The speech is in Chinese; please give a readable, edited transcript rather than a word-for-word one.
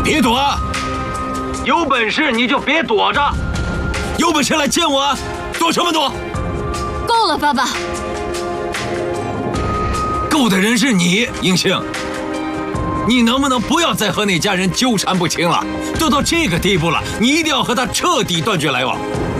别躲！ 有本事你就别躲着！ 有本事来见我啊！躲什么躲？ 够了，爸爸。 够的人是你，英兴。你能不能不要再和那家人纠缠不清了？都到这个地步了，你一定要和他彻底断绝来往。